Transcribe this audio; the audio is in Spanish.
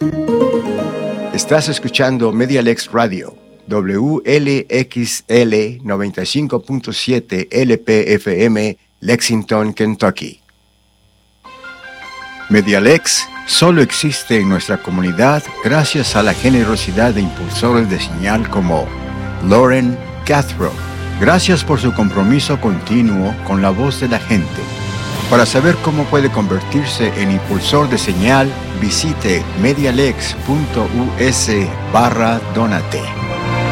Estás escuchando Medialex Radio, WLXL 95.7 LPFM, Lexington, Kentucky. Medialex solo existe en nuestra comunidad gracias a la generosidad de impulsores de señal como Lauren Cathro. Gracias por su compromiso continuo con la voz de la gente. Para saber cómo puede convertirse en impulsor de señal, visite medialex.us/donate.